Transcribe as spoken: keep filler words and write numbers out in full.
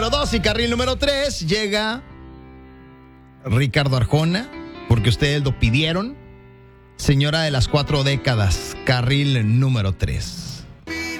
número dos y carril número tres llega Ricardo Arjona, porque ustedes lo pidieron. Señora de las cuatro décadas, carril número tres.